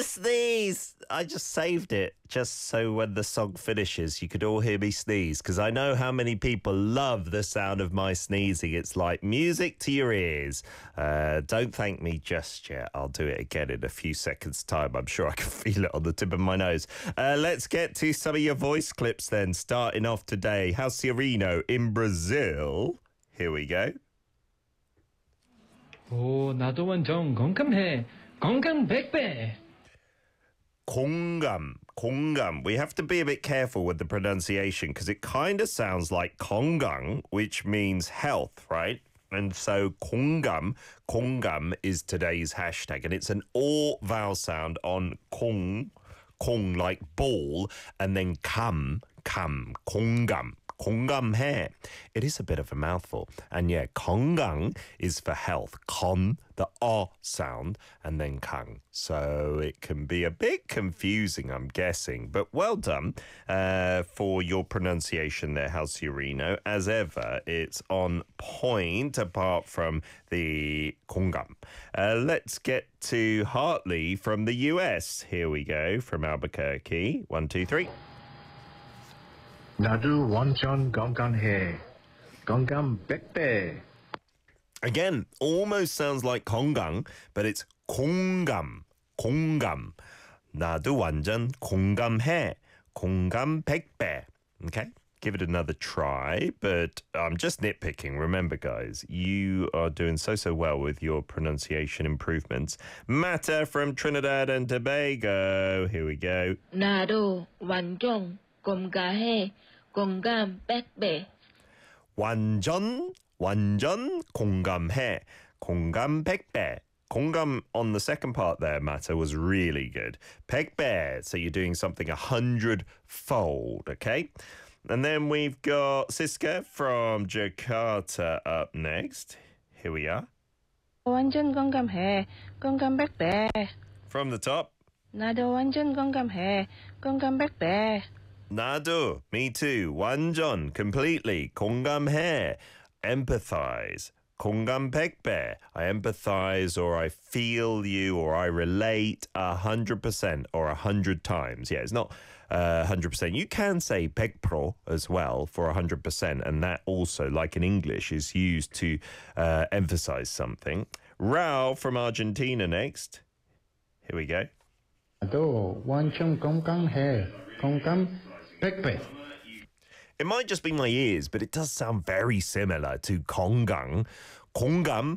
sneeze. I just saved it just so when the song finishes, you could all hear me sneeze, because I know how many people love the sound of my sneezing. It's like music to your ears. Don't thank me just yet. I'll do it again in a few seconds' time. I'm sure I can feel it on the tip of my nose. Let's get to some of your voice clips then, starting off today. Halciorino in Brazil. Here we go. 오, 나도 완전 공감해. 공감 100배. 공감. We have to be a bit careful with the pronunciation because it kind of sounds like 건강, which means health, right? And so 공감 is today's hashtag, and it's an all vowel sound on kong like ball, and then kam, 공감. 공감해. It is a bit of a mouthful. And yeah, 건강 is for health. 건, the O sound, and then 강. So it can be a bit confusing, I'm guessing. But well done for your pronunciation there, Halciorino. As ever, it's on point, apart from the 공감. Let's get to Hartley from the US. Here we go, from Albuquerque. 1, 2, 3. 나도 완전 건강해. 건강 100배. Again, almost sounds like 건강, but it's 공감. 나도 완전 공감해. 공감 100배. Okay? Give it another try, but I'm just nitpicking. Remember, guys, you are doing so well with your pronunciation improvements. Mata from Trinidad and Tobago. Here we go. 나도 완전 공감해. 공감 100배. 완전 공감해. 공감 100배. 공감 on the second part there, Mata, was really good. 100배, so you're doing something 100-fold, okay? And then we've got Siska from Jakarta up next. Here we are. 완전 공감해. 공감 100배. From the top. 나도 완전 공감해. 공감 100배. 나도, me too. 완전, completely. 공감해, empathize. 공감 100배. I empathize, or I feel you, or I relate 100% or 100 times. Yeah, it's not 100%. You can say 100% as well for 100%, and that also, like in English, is used to emphasize something. Raul from Argentina next. Here we go. 나도 완전 건강해. 건강 100배. It might just be my ears, but it does sound very similar to 건강. 공감